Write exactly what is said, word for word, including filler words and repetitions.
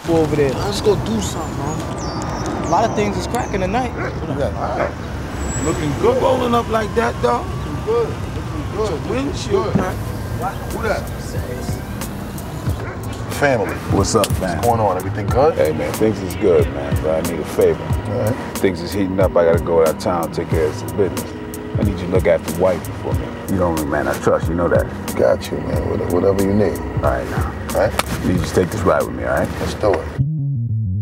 for over there? Let's go do something, man. A lot of things is cracking tonight. Yeah. Looking good rolling up like that, dog. Looking good. Looking good. It's a windshield, man. Who that? Family. What's up, man? What's going on? Everything good? Hey, man, things is good, man, but I need a favor. All right. Things is heating up. I gotta go out of town, take care of some business. I need you to look after the wifey for me. You know me, man. I trust you. Know that. Got you, man. Whatever you need. All right, now. All right? You just take this ride with me, all right? Let's do it.